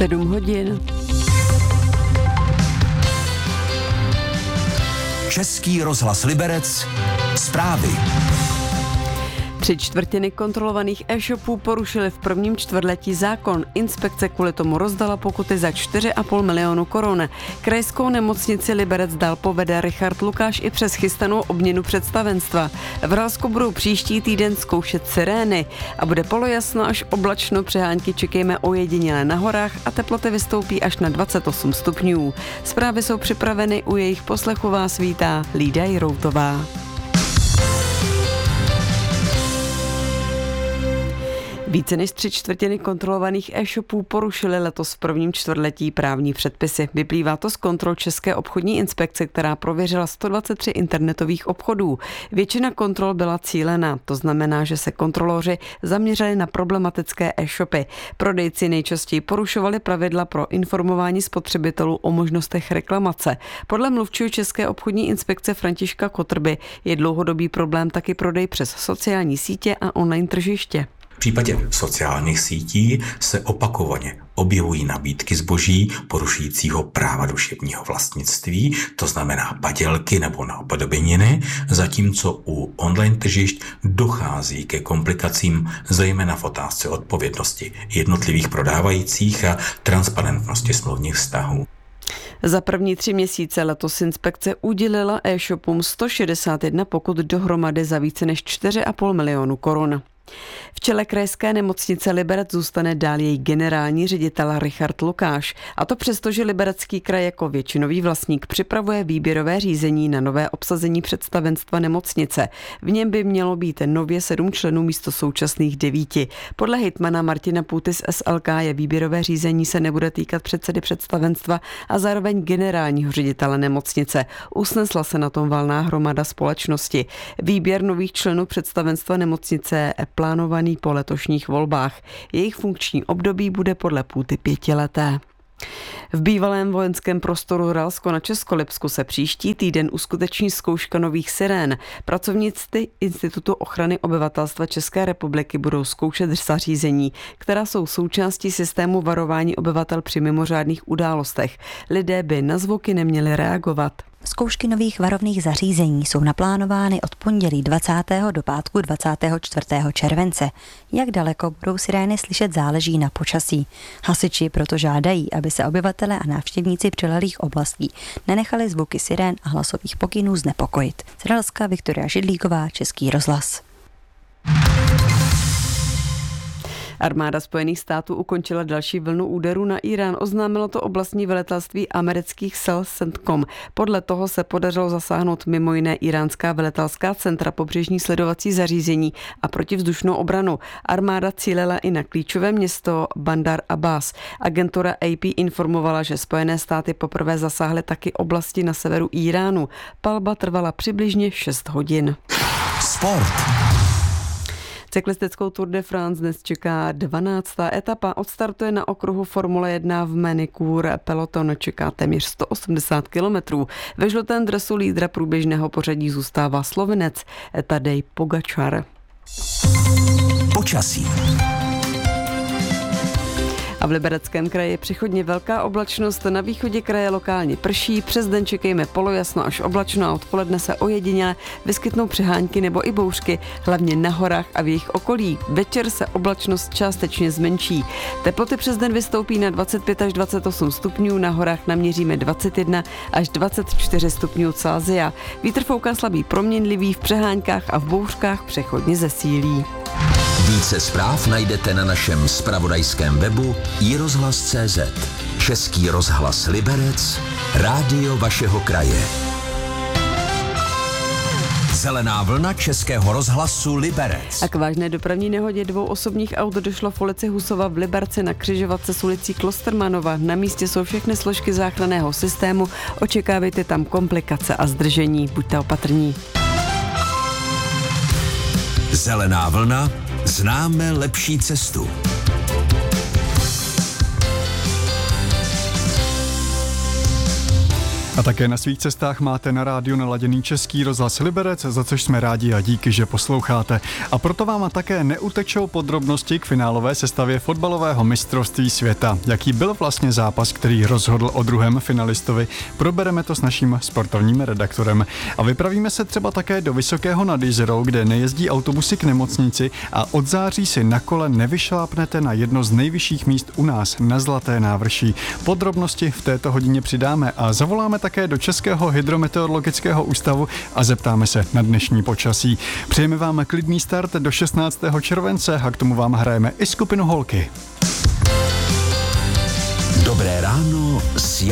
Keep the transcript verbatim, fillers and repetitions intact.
sedm hodin. Český rozhlas Liberec. Zprávy. Tři čtvrtiny kontrolovaných e-shopů porušily v prvním čtvrtletí zákon. Inspekce kvůli tomu rozdala pokuty za čtyři a půl milionu korun. Krajskou nemocnici Liberec dál povede Richard Lukáš i přes chystanou obměnu představenstva. V Ralsku budou příští týden zkoušet sirény a bude polojasno až oblačno, přehánky čekejme ojediněle na horách a teploty vystoupí až na dvacet osm stupňů. Zprávy jsou připraveny, u jejich poslechu vás vítá Lída Jiroutová. Více než tři čtvrtiny kontrolovaných e-shopů porušily letos v prvním čtvrtletí právní předpisy. Vyplývá to z kontrol České obchodní inspekce, která prověřila sto dvacet tři internetových obchodů. Většina kontrol byla cílená, to znamená, že se kontroloři zaměřili na problematické e-shopy. Prodejci nejčastěji porušovali pravidla pro informování spotřebitelů o možnostech reklamace. Podle mluvčího České obchodní inspekce Františka Kotrby je dlouhodobý problém taky prodej přes sociální sítě a online tržiště. V případě sociálních sítí se opakovaně objevují nabídky zboží porušujícího práva duševního vlastnictví, to znamená padělky nebo napodobeniny, zatímco u online tržišť dochází ke komplikacím, zejména v otázce odpovědnosti jednotlivých prodávajících a transparentnosti smluvních vztahů. Za první tři měsíce letos inspekce udělila e-shopům sto šedesát jedna pokut dohromady za více než čtyři a půl milionu korun. V čele krajské nemocnice Liberec zůstane dál její generální ředitel Richard Lukáš. A to přesto, že Liberecký kraj jako většinový vlastník připravuje výběrové řízení na nové obsazení představenstva nemocnice. V něm by mělo být nově sedm členů místo současných devíti. Podle hejtmana Martina Půty z S L K je výběrové řízení se nebude týkat předsedy představenstva a zároveň generálního ředitele nemocnice. Usnesla se na tom valná hromada společnosti. Výběr nových členů představenstva nemocnice plánovaný po letošních volbách. Jejich funkční období bude podle Půty pětileté. V bývalém vojenském prostoru Ralsko na Českolipsku se příští týden uskuteční zkouška nových sirén. Pracovníci Institutu ochrany obyvatelstva České republiky budou zkoušet zařízení, která jsou součástí systému varování obyvatel při mimořádných událostech. Lidé by na zvuky neměli reagovat. Zkoušky nových varovných zařízení jsou naplánovány od pondělí dvacátého do pátku dvacátého čtvrtého července. Jak daleko budou sirény slyšet, záleží na počasí. Hasiči proto žádají, aby se obyvatelé a návštěvníci přilehlých oblastí nenechali zvuky sirén a hlasových pokynů znepokojit. Z Ralska Viktoria Židlíková, Český rozhlas. Armáda Spojených států ukončila další vlnu úderů na Irán, oznámilo to oblastní velitelství amerických sil CENTCOM. Podle toho se podařilo zasáhnout mimo jiné iránská velitelská centra, pobřežní sledovací zařízení a protivzdušnou obranu. Armáda cílila i na klíčové město Bandar Abbas. Agentura A P informovala, že Spojené státy poprvé zasáhly taky oblasti na severu Iránu. Palba trvala přibližně šest hodin. Sport. Cyklistickou Tour de France dnes čeká dvanáctá etapa. Odstartuje na okruhu Formule jedna v Manicourt. Peloton čeká téměř sto osmdesát kilometrů. Ve žlutém dresu lídra průběžného pořadí zůstává Slovinec Tadej Pogačar. Počasí. A v Libereckém kraji je přechodně velká oblačnost, na východě kraje lokálně prší, přes den čekejme polojasno až oblačno a odpoledne se ojediněle vyskytnou přehánky nebo i bouřky, hlavně na horách a v jejich okolí. Večer se oblačnost částečně zmenší. Teploty přes den vystoupí na dvacet pět až dvacet osm stupňů, na horách naměříme dvacet jedna až dvacet čtyři stupňů Celsia. Vítr fouká slabý proměnlivý, v přeháňkách a v bouřkách přechodně zesílí. Více zpráv najdete na našem zpravodajském webu i rozhlas tečka cé zet. Český rozhlas Liberec, rádio vašeho kraje. Zelená vlna Českého rozhlasu Liberec. A k vážné dopravní nehodě dvou osobních aut došlo v ulici Husova v Liberci na křižovatce s ulicí Klostermanova. Na místě jsou všechny složky záchranného systému. Očekávejte tam komplikace a zdržení. Buďte opatrní. Zelená vlna. Známe lepší cestu. A také na svých cestách máte na rádiu naladěný Český rozhlas Liberec, za což jsme rádi a díky, že posloucháte. A proto vám také neutečou podrobnosti k finálové sestavě fotbalového mistrovství světa. Jaký byl vlastně zápas, který rozhodl o druhém finalistovi, probereme to s naším sportovním redaktorem. A vypravíme se třeba také do Vysokého nad Jizerou, kde nejezdí autobusy k nemocnici a od září si na kole nevyšlápnete na jedno z nejvyšších míst u nás na Zlaté návrší. Podrobnosti v této hodině přidáme a zavoláme také do Českého hydrometeorologického ústavu a zeptáme se na dnešní počasí. Přejeme vám klidný start do šestnáctého července a k tomu vám hrajeme i skupinu Holky. Dobré ráno s